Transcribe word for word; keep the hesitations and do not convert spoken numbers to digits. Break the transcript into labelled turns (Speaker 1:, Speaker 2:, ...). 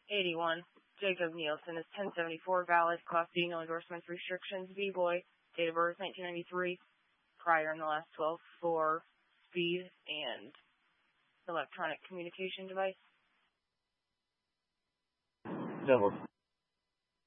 Speaker 1: eighty-one. Jacob Nielsen is ten seventy-four, valid, Class B, no endorsements, restrictions, B-boy, date of birth nineteen ninety-three, prior in the last twelve for speed and electronic communication device.
Speaker 2: Double.